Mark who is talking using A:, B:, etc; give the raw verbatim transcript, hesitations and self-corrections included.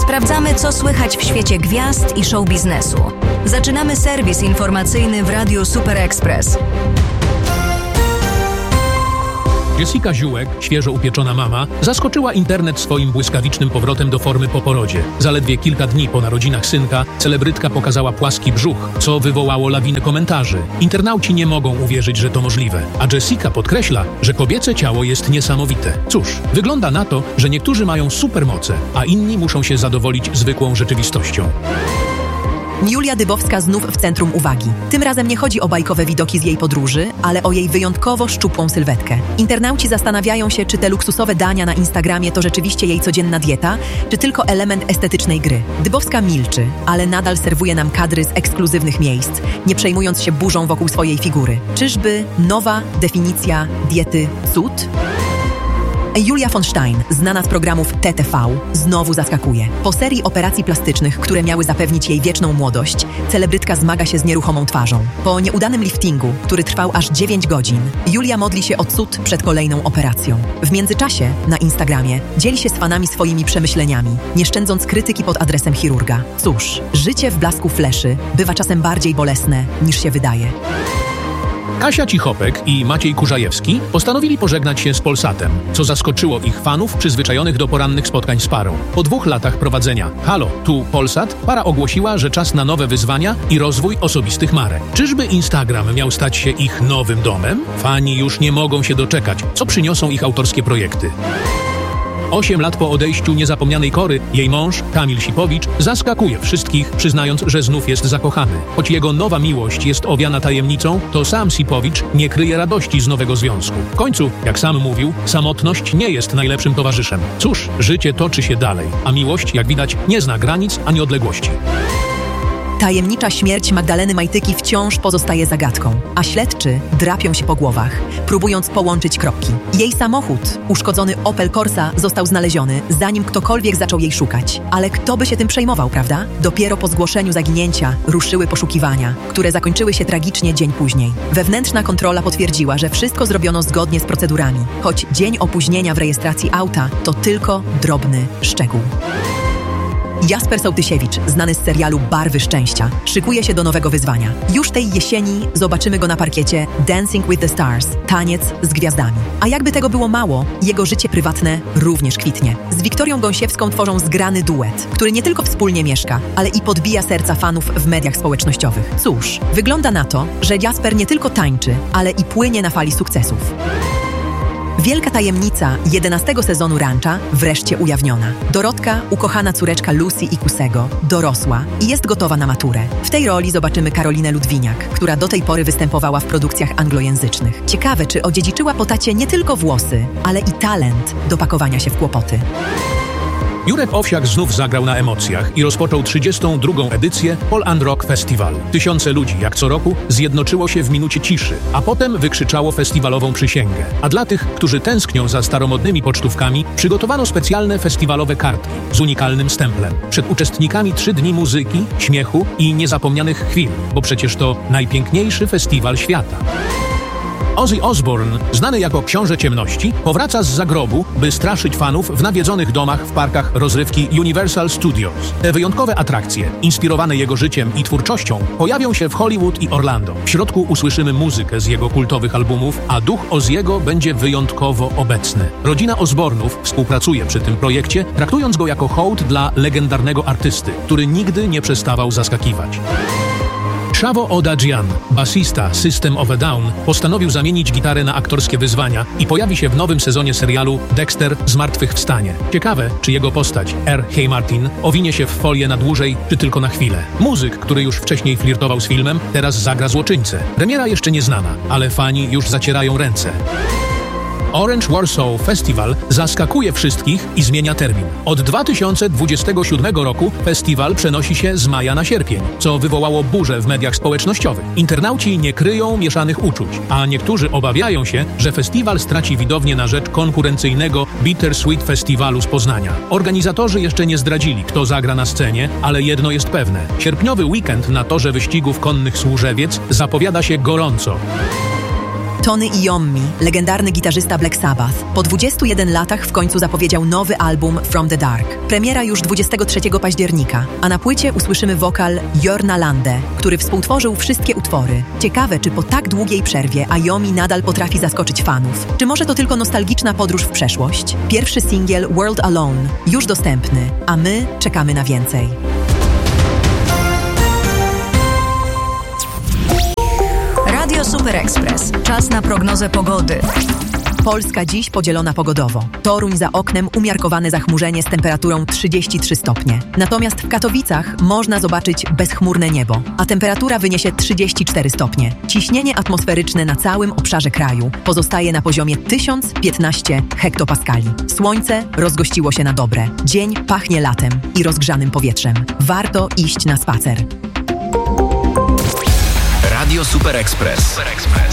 A: Sprawdzamy, co słychać w świecie gwiazd i show biznesu. Zaczynamy serwis informacyjny w Radiu Super Express.
B: Jessica Ziółek, świeżo upieczona mama, zaskoczyła internet swoim błyskawicznym powrotem do formy po porodzie. Zaledwie kilka dni po narodzinach synka celebrytka pokazała płaski brzuch, co wywołało lawinę komentarzy. Internauci nie mogą uwierzyć, że to możliwe, a Jessica podkreśla, że kobiece ciało jest niesamowite. Cóż, wygląda na to, że niektórzy mają supermoce, a inni muszą się zadowolić zwykłą rzeczywistością.
C: Julia Dybowska znów w centrum uwagi. Tym razem nie chodzi o bajkowe widoki z jej podróży, ale o jej wyjątkowo szczupłą sylwetkę. Internauci zastanawiają się, czy te luksusowe dania na Instagramie to rzeczywiście jej codzienna dieta, czy tylko element estetycznej gry. Dybowska milczy, ale nadal serwuje nam kadry z ekskluzywnych miejsc, nie przejmując się burzą wokół swojej figury. Czyżby nowa definicja diety cud? Julia von Stein, znana z programów T T V, znowu zaskakuje. Po serii operacji plastycznych, które miały zapewnić jej wieczną młodość, celebrytka zmaga się z nieruchomą twarzą. Po nieudanym liftingu, który trwał aż dziewięć godzin, Julia modli się o cud przed kolejną operacją. W międzyczasie na Instagramie dzieli się z fanami swoimi przemyśleniami, nie szczędząc krytyki pod adresem chirurga. Cóż, życie w blasku fleszy bywa czasem bardziej bolesne, niż się wydaje.
B: Kasia Cichopek i Maciej Kurzajewski postanowili pożegnać się z Polsatem, co zaskoczyło ich fanów przyzwyczajonych do porannych spotkań z parą. Po dwóch latach prowadzenia Halo, tu Polsat, para ogłosiła, że czas na nowe wyzwania i rozwój osobistych marek. Czyżby Instagram miał stać się ich nowym domem? Fani już nie mogą się doczekać, co przyniosą ich autorskie projekty. Osiem lat po odejściu niezapomnianej Kory, jej mąż, Kamil Sipowicz, zaskakuje wszystkich, przyznając, że znów jest zakochany. Choć jego nowa miłość jest owiana tajemnicą, to sam Sipowicz nie kryje radości z nowego związku. W końcu, jak sam mówił, samotność nie jest najlepszym towarzyszem. Cóż, życie toczy się dalej, a miłość, jak widać, nie zna granic ani odległości.
C: Tajemnicza śmierć Magdaleny Majtyki wciąż pozostaje zagadką, a śledczy drapią się po głowach, próbując połączyć kropki. Jej samochód, uszkodzony Opel Corsa, został znaleziony, zanim ktokolwiek zaczął jej szukać. Ale kto by się tym przejmował, prawda? Dopiero po zgłoszeniu zaginięcia ruszyły poszukiwania, które zakończyły się tragicznie dzień później. Wewnętrzna kontrola potwierdziła, że wszystko zrobiono zgodnie z procedurami, choć dzień opóźnienia w rejestracji auta to tylko drobny szczegół. Jasper Sołtysiewicz, znany z serialu Barwy Szczęścia, szykuje się do nowego wyzwania. Już tej jesieni zobaczymy go na parkiecie Dancing with the Stars, taniec z gwiazdami. A jakby tego było mało, jego życie prywatne również kwitnie. Z Wiktorią Gąsiewską tworzą zgrany duet, który nie tylko wspólnie mieszka, ale i podbija serca fanów w mediach społecznościowych. Cóż, wygląda na to, że Jasper nie tylko tańczy, ale i płynie na fali sukcesów. Wielka tajemnica jedenastego sezonu Rancha wreszcie ujawniona. Dorotka, ukochana córeczka Lucy i Kusego, dorosła i jest gotowa na maturę. W tej roli zobaczymy Karolinę Ludwiniak, która do tej pory występowała w produkcjach anglojęzycznych. Ciekawe, czy odziedziczyła po tacie nie tylko włosy, ale i talent do pakowania się w kłopoty.
B: Jurek Owsiak znów zagrał na emocjach i rozpoczął trzydziestą drugą edycję Pol and Rock Festival. Tysiące ludzi, jak co roku, zjednoczyło się w minucie ciszy, a potem wykrzyczało festiwalową przysięgę. A dla tych, którzy tęsknią za staromodnymi pocztówkami, przygotowano specjalne festiwalowe kartki z unikalnym stemplem. Przed uczestnikami trzy dni muzyki, śmiechu i niezapomnianych chwil, bo przecież to najpiękniejszy festiwal świata. Ozzy Osbourne, znany jako Książę Ciemności, powraca z zagrobu, by straszyć fanów w nawiedzonych domach w parkach rozrywki Universal Studios. Te wyjątkowe atrakcje, inspirowane jego życiem i twórczością, pojawią się w Hollywood i Orlando. W środku usłyszymy muzykę z jego kultowych albumów, a duch Ozziego będzie wyjątkowo obecny. Rodzina Osbournów współpracuje przy tym projekcie, traktując go jako hołd dla legendarnego artysty, który nigdy nie przestawał zaskakiwać. Shavo Odadjian, basista System of a Down, postanowił zamienić gitarę na aktorskie wyzwania i pojawi się w nowym sezonie serialu Dexter Zmartwychwstanie. Ciekawe, czy jego postać, R. Hey Martin, owinie się w folię na dłużej, czy tylko na chwilę. Muzyk, który już wcześniej flirtował z filmem, teraz zagra złoczyńcę. Premiera jeszcze nieznana, ale fani już zacierają ręce. Orange Warsaw Festival zaskakuje wszystkich i zmienia termin. Od dwa tysiące dwudziestego siódmego roku festiwal przenosi się z maja na sierpień, co wywołało burzę w mediach społecznościowych. Internauci nie kryją mieszanych uczuć, a niektórzy obawiają się, że festiwal straci widownię na rzecz konkurencyjnego Bittersweet Festiwalu z Poznania. Organizatorzy jeszcze nie zdradzili, kto zagra na scenie, ale jedno jest pewne. Sierpniowy weekend na torze wyścigów konnych Służewiec zapowiada się gorąco.
C: Tony Iommi, legendarny gitarzysta Black Sabbath, po dwudziestu jeden latach w końcu zapowiedział nowy album From the Dark. Premiera już dwudziestego trzeciego października, a na płycie usłyszymy wokal Jorna Lande, który współtworzył wszystkie utwory. Ciekawe, czy po tak długiej przerwie Iommi nadal potrafi zaskoczyć fanów. Czy może to tylko nostalgiczna podróż w przeszłość? Pierwszy singiel World Alone już dostępny, a my czekamy na więcej.
A: Radio Super Express. Czas na prognozę pogody.
C: Polska dziś podzielona pogodowo. Toruń za oknem umiarkowane zachmurzenie z temperaturą trzydzieści trzy stopnie. Natomiast w Katowicach można zobaczyć bezchmurne niebo, a temperatura wyniesie trzydzieści cztery stopnie. Ciśnienie atmosferyczne na całym obszarze kraju pozostaje na poziomie tysiąc piętnaście hektopaskali. Słońce rozgościło się na dobre. Dzień pachnie latem i rozgrzanym powietrzem. Warto iść na spacer.
D: Radio Super Express.